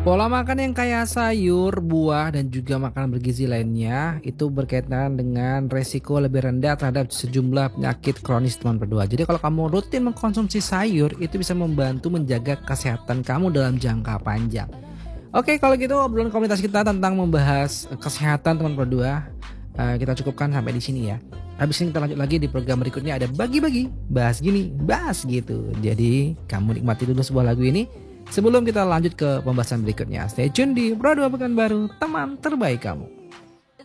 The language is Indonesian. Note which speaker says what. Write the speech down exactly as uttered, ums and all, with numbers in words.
Speaker 1: Pola makan yang kaya sayur, buah, dan juga makanan bergizi lainnya itu berkaitan dengan resiko lebih rendah terhadap sejumlah penyakit kronis teman berdua. Jadi kalau kamu rutin mengkonsumsi sayur itu bisa membantu menjaga kesehatan kamu dalam jangka panjang. Oke, kalau gitu obrolan komunitas kita tentang membahas eh, kesehatan teman berdua eh, kita cukupkan sampai di sini ya. Habis ini kita lanjut lagi di program berikutnya ada bagi-bagi, bahas gini, bahas gitu. Jadi kamu nikmati dulu sebuah lagu ini sebelum kita lanjut ke pembahasan berikutnya. Stay tune di Pro dua Pekanbaru, teman terbaik kamu.